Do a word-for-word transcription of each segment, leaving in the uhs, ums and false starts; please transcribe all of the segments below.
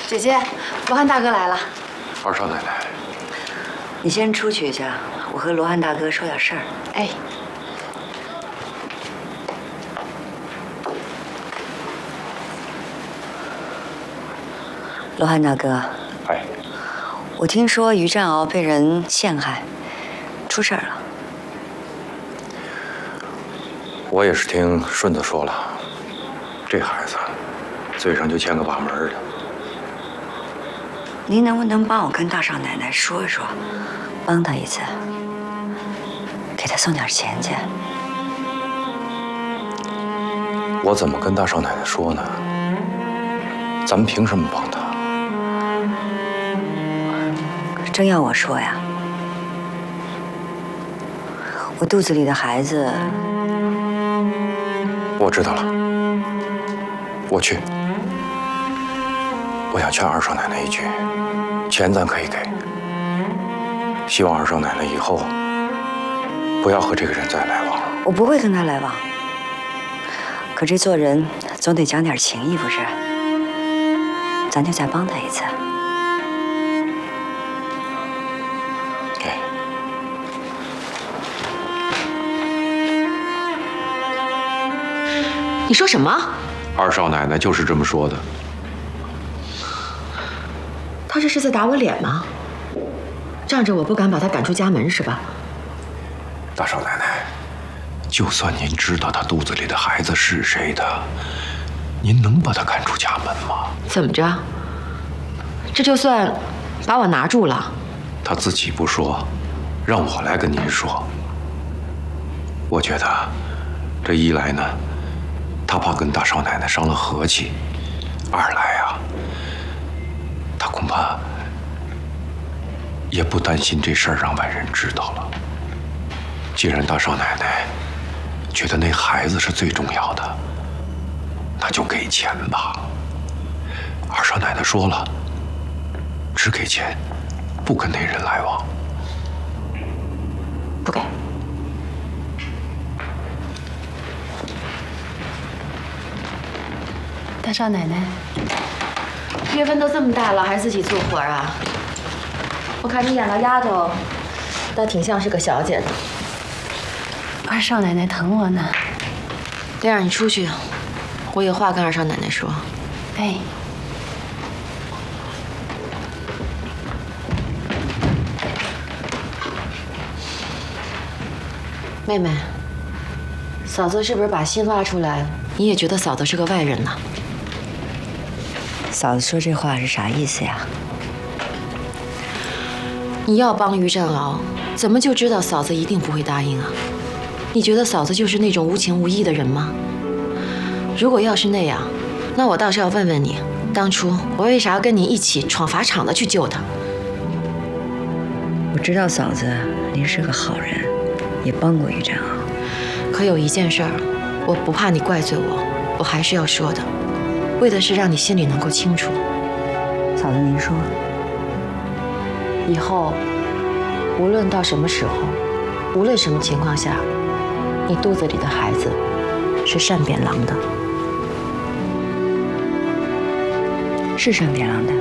姐姐，罗汉大哥来了。 二少奶奶， 你先出去一下，我和罗汉大哥说点事儿。 哎。 罗汉大哥。 哎。 我听说于占鳌被人陷害，出事儿了。 我也是听顺子说了，这孩子嘴上就欠个把门的。 您能不能帮我跟大少奶奶说说，帮她一次，给她送点钱去？ 我怎么跟大少奶奶说呢？咱们凭什么帮她？ 真要我说呀，我肚子里的孩子…… 我知道了，我去。我想劝二少奶奶一句，钱咱可以给，希望二少奶奶以后不要和这个人再来往了。 我不会跟他来往，可这做人总得讲点情义，不是？咱就再帮他一次。 哎。 你说什么？ 二少奶奶就是这么说的。 他这是在打我脸吗？仗着我不敢把他赶出家门是吧？ 大少奶奶，就算您知道他肚子里的孩子是谁的，您能把他赶出家门吗？ 怎么着？这就算把我拿住了？ 他自己不说，让我来跟您说。我觉得，这一来呢，他怕跟大少奶奶伤了和气；二来啊，他恐怕也不担心这事儿让外人知道了。既然大少奶奶觉得那孩子是最重要的，那就给钱吧。二少奶奶说了，只给钱，不跟那人来往。 不给。大少奶奶，月份都这么大了，还自己做活啊？我看你养的丫头，倒挺像是个小姐的。二少奶奶疼我呢。这样，你出去，我有话跟二少奶奶说。哎。妹妹，嫂子是不是把心挖出来？你也觉得嫂子是个外人呢？ 嫂子说这话是啥意思呀？ 你要帮于占鳌，怎么就知道嫂子一定不会答应啊？你觉得嫂子就是那种无情无义的人吗？如果要是那样，那我倒是要问问你，当初我为啥要跟你一起闯法场的去救她？ 我知道嫂子您是个好人，也帮过于占鳌。 可有一件事儿，我不怕你怪罪我，我还是要说的，为的是让你心里能够清楚。 嫂子您说， 以后无论到什么时候，无论什么情况下，你肚子里的孩子是单扁郎的， 是单扁郎的。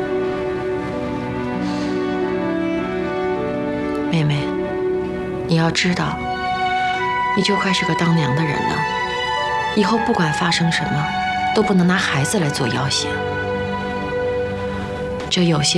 妹妹，你要知道，你就快是个当娘的人了，以后不管发生什么，都不能拿孩子来做要挟。这有些